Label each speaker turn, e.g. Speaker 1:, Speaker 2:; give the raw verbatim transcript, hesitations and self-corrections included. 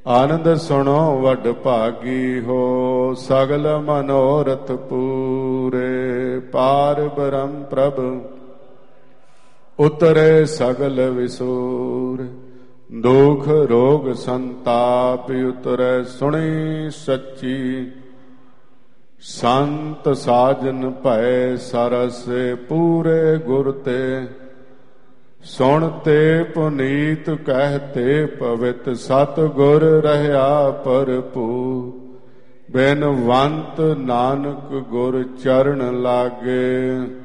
Speaker 1: ਆਨੰਦ ਸੁਣੋ ਵਡ ਭਾਗੀ ਹੋ, ਸਗਲ ਮਨੋਰਥ ਪੂਰੇ। ਪਾਰ ਬ੍ਰਹਮ ਪ੍ਰਭ ਉਤਰੇ ਸਗਲ ਵਿਸੂਰ, ਦੁਖ ਰੋਗ ਸੰਤਾਪ ਉਤਰੈ ਸੁਣੀ ਸੱਚੀ। ਸੰਤ ਸਾਜਨ ਭੈ ਸਰਸੇ ਪੂਰੇ ਗੁਰ ਤੇ, ਸੁਣਤੇ ਪੁਨੀਤ ਕਹਿਤੇ ਪਵਿੱਤ। ਸਤ ਗੁਰ ਰਹਿਆ ਭਰਪੂਰ, ਬਿਨਵੰਤ ਨਾਨਕ ਗੁਰ ਚਰਨ ਲਾਗੇ।